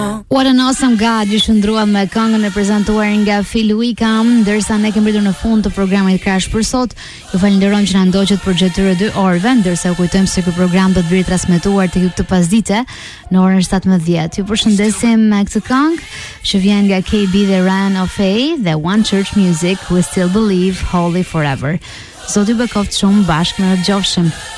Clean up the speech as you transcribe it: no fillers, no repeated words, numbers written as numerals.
What an awesome God, ju shndruan me këngën e prezantuar nga Phil Wickham, ndërsa ne kemi mbritur në fund të programit Crash për sot. Ju falenderojmë që na ndoqët për gjatë këtyre 2 orëve, ndërsa ju kujtojmë se ky program do të bëhet transmetuar tek ju këtë pasdite në orën 17. Ju përshëndesim me këtë këngë që vjen nga KB dhe Ryan of Faith, The One Church Music, We Still Believe, Holy Forever. Zoti bekoft shumë, bashkë në gjofshëm.